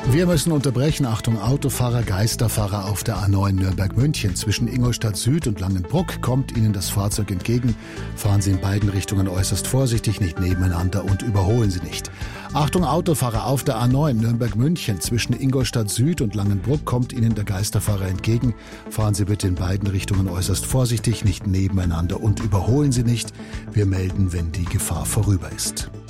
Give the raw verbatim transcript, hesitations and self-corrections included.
Wir müssen unterbrechen. Achtung, Autofahrer, Geisterfahrer auf der A neun Nürnberg-München. Zwischen Ingolstadt Süd und Langenbruck kommt Ihnen das Fahrzeug entgegen. Fahren Sie in beiden Richtungen äußerst vorsichtig, nicht nebeneinander und überholen Sie nicht. Achtung, Autofahrer auf der A neun Nürnberg-München. Zwischen Ingolstadt Süd und Langenbruck kommt Ihnen der Geisterfahrer entgegen. Fahren Sie bitte in beiden Richtungen äußerst vorsichtig, nicht nebeneinander und überholen Sie nicht. Wir melden, wenn die Gefahr vorüber ist.